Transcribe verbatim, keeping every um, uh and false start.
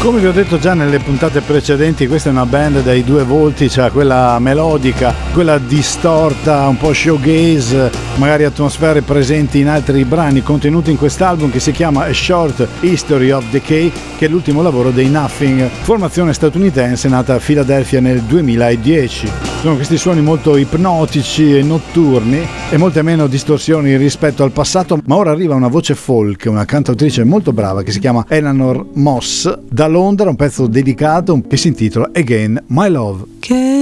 Come vi ho detto già nelle puntate precedenti, questa è una band dai due volti, cioè quella melodica, quella distorta, un po' showgaze, magari atmosfere presenti in altri brani contenuti in quest'album che si chiama A Short History of Decay, che è l'ultimo lavoro dei Nothing, formazione statunitense nata a Philadelphia nel duemiladieci. Sono questi suoni molto ipnotici e notturni e molte meno distorsioni rispetto al passato, ma ora arriva una voce folk, una cantautrice molto brava che si chiama Eleanor Moss, da Londra, un pezzo dedicato che si intitola Again My Love. Che